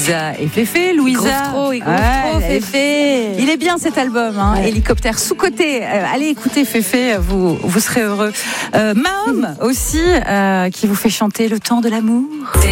Louisa et Féfé. Louisa, Féfé. il est bien cet album, hein. Ouais. Hélicoptère sous-côté. Allez écouter Féfé, vous serez heureux. Mahom aussi, qui vous fait chanter Le temps de l'amour.